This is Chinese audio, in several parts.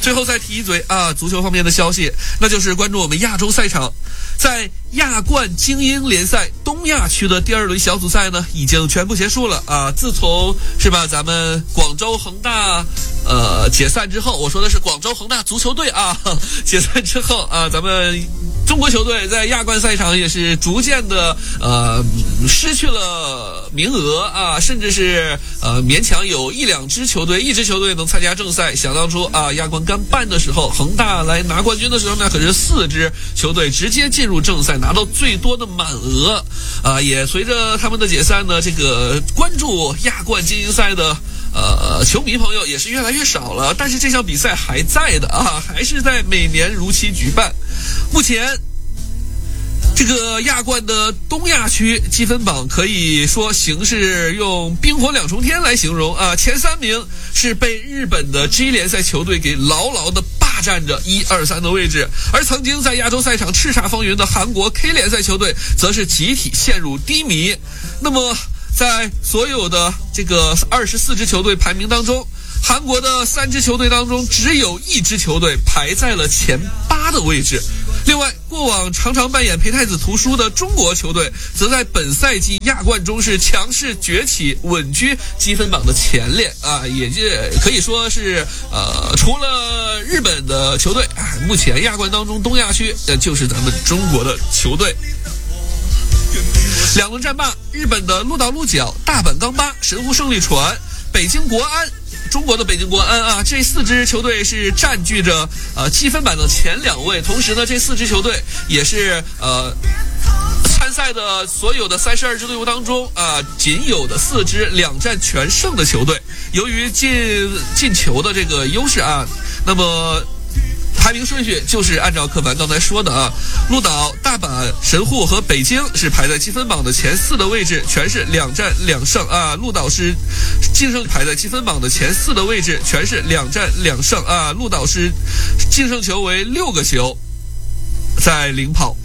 最后再提一嘴啊，足球方面的消息，那就是关注我们亚洲赛场。在亚冠精英联赛东亚区的第2轮小组赛呢，已经全部结束了啊。自从是吧，咱们广州恒大解散之后，我说的是广州恒大足球队啊，解散之后啊，咱们中国球队在亚冠赛场也是逐渐的失去了名额啊，甚至是勉强有一支球队能参加正赛。想当初啊，亚冠刚办的时候，恒大来拿冠军的时候呢，可是4支球队直接进入正赛，拿到最多的满额啊。也随着他们的解散呢，这个关注亚冠精英赛的球迷朋友也是越来越少了，但是这项比赛还在的啊，还是在每年如期举办。目前这个亚冠的东亚区积分榜可以说形势用冰火两重天来形容啊，前3名是被日本的 G 联赛球队给牢牢的霸占着1、2、3的位置，而曾经在亚洲赛场叱咤风云的韩国 K 联赛球队则是集体陷入低迷。那么在所有的这个24支球队排名当中，韩国的3支球队当中只有1支球队排在了前8的位置。另外，过往常常扮演陪太子图书的中国球队则在本赛季亚冠中是强势崛起，稳居积分榜的前列啊，也可以说是除了日本的球队啊，目前亚冠当中东亚区就是咱们中国的球队。2轮战罢，日本的鹿岛鹿角、大阪钢巴、神户胜利船、北京国安，中国的北京国安啊，这4支球队是占据着积分榜的前2位。同时呢，这4支球队也是参赛的所有的32支队伍当中仅有的4支2战全胜的球队。由于进球的这个优势啊，那么排名顺序就是按照柯凡刚才说的啊，鹿岛、大阪、神户和北京是排在积分榜的前4的位置，全是2战2胜啊。鹿岛是净胜排在积分榜的前4的位置，全是2战2胜啊。鹿岛是净胜球为6个球，在领跑。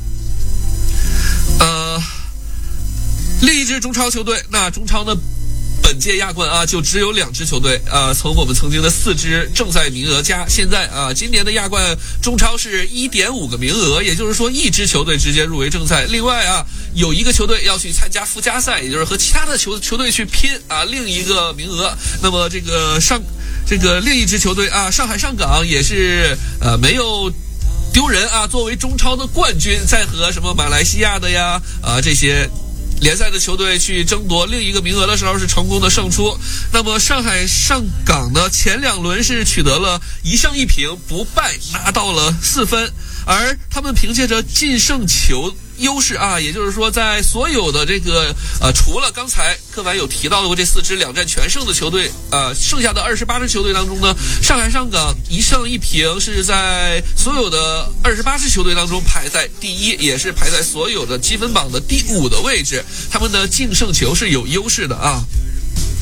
另一支中超球队，那中超呢？本届亚冠啊，就只有2支球队啊，从我们曾经的4支正赛名额加现在啊，今年的亚冠中超是 1.5 个名额，也就是说1支球队直接入围正赛。另外啊，有1个球队要去参加附加赛，也就是和其他的球队去拼啊另一个名额。那么这个另一支球队啊，上海上港也是没有丢人啊，作为中超的冠军，在和什么马来西亚的呀这些联赛的球队去争夺另一个名额的时候是成功的胜出。那么上海上港呢，前2轮是取得了1胜1平不败，拿到了4分，而他们凭借着净胜球优势啊，也就是说在所有的这个除了刚才柯凡有提到过这4支2战全胜的球队剩下的28支球队当中呢，上海上港1胜1平是在所有的28支球队当中排在第1，也是排在所有的积分榜的第5的位置，他们的净胜球是有优势的啊。